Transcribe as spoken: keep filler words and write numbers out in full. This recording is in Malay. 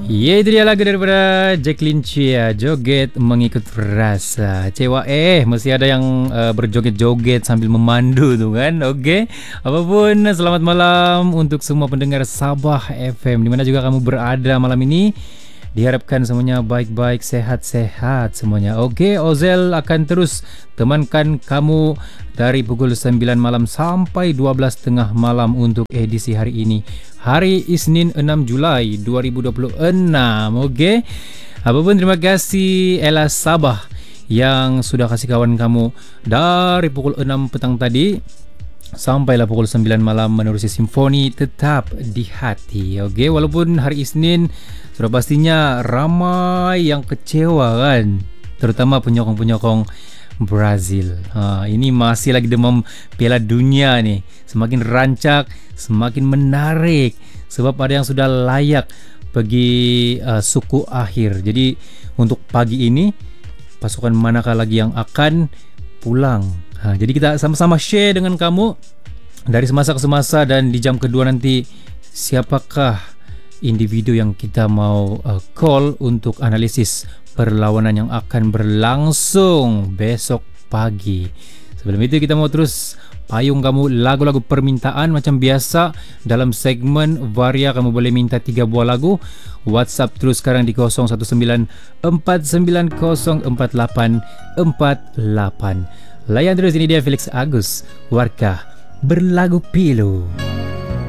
Ya, itu dia lagu daripada Jacqueline Chia, Joget Mengikut Rasa. Cewa eh mesti ada yang uh, berjoget-joget sambil memandu tu kan. Okey. Apapun, selamat malam untuk semua pendengar Sabah F M di mana juga kamu berada malam ini. Diharapkan semuanya baik-baik, sehat-sehat semuanya. Okey, Ozel akan terus temankan kamu dari pukul sembilan malam sampai dua belas tengah malam untuk edisi hari ini. Hari Isnin enam Julai dua ribu dua puluh enam. Okey. Apapun, terima kasih Ella Sabah yang sudah kasih kawan kamu dari pukul enam petang tadi sampailah pukul sembilan malam menerusi simfoni Tetap di Hati. Okey, walaupun hari Isnin sudah pastinya ramai yang kecewa kan, terutama penyokong-penyokong Brazil. Ha, ini masih lagi demam Piala Dunia nih. Semakin rancak, semakin menarik sebab ada yang sudah layak pergi uh, suku akhir. Jadi untuk pagi ini pasukan manakah lagi yang akan pulang? Ha, jadi kita sama-sama share dengan kamu dari semasa ke semasa, dan di jam kedua nanti siapakah individu yang kita mau uh, call untuk analisis perlawanan yang akan berlangsung besok pagi. Sebelum itu kita mau terus payung kamu lagu-lagu permintaan macam biasa. Dalam segmen Varia kamu boleh minta tiga buah lagu. WhatsApp terus sekarang di kosong satu sembilan empat sembilan kosong empat lapan empat lapan. Layan terus, ini dia Felix Agus, Warkah Berlagu Pilu.